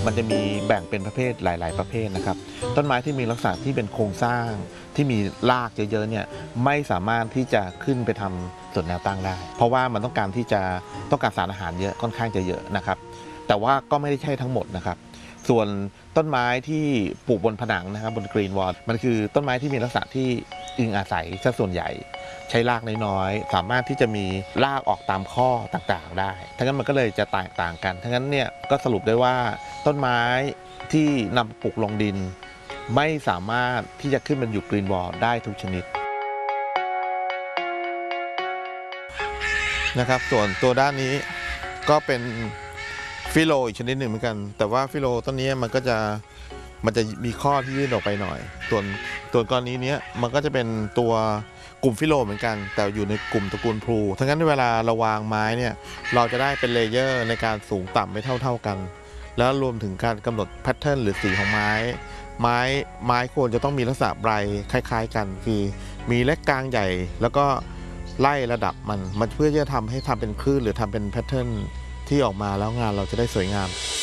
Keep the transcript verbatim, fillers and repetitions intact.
มันจะมีแบ่งเป็นประเภทหลายๆประเภทนะครับต้นไม้ที่มีลักษณะที่เป็นโครงสร้างที่มีรากเยอะๆเนี่ยไม่สามารถที่จะขึ้นไปทำส่วนแนวตั้งได้เพราะว่ามันต้องการที่จะต้องการสารอาหารเยอะค่อนข้างจะเยอะนะครับแต่ว่าก็ไม่ได้ใช่ทั้งหมดนะครับส่วนต้นไม้ที่ปลูกบนผนังนะครับบนกรีนวอลมันคือต้นไม้ที่มีลักษณะที่อิงอาศัยซะส่วนใหญ่ใช้รากน้อยๆสามารถที่จะมีรากออกตามข้อต่างๆได้ทั้งนั้นมันก็เลยจะแตกต่างกันทั้งนั้นเนี่ยก็สรุปได้ว่าต้นไม้ที่นำปลูกลงดินไม่สามารถที่จะขึ้นมันอยู่กรีนวอลได้ทุกชนิดนะครับส่วนตัวด้านนี้ก็เป็นฟิโลอีกชนิดหนึ่งเหมือนกันแต่ว่าฟิโลต้นนี้มันก็จะมันจะมีข้อที่ยื่นออกไปหน่อยส่วนตัวกรณีนี้มันก็จะเป็นตัวกลุ่มฟิโลเหมือนกันแต่อยู่ในกลุ่มตระกูลพลูทั้งนั้นเวลาเราวางไม้เนี่ยเราจะได้เป็นเลเยอร์ในการสูงต่ำไม่เท่าๆกันแล้วรวมถึงการกำหนดแพทเทิร์นหรือสีของไม้ไม้ไม้ควรจะต้องมีลักษณะใบคล้ายๆกันคือมีเล็กกลางใหญ่แล้วก็ไล่ระดับมันมันเพื่อจะทำให้ทำเป็นคลื่นหรือทำเป็นแพทเทิร์นที่ออกมาแล้วงานเราจะได้สวยงาม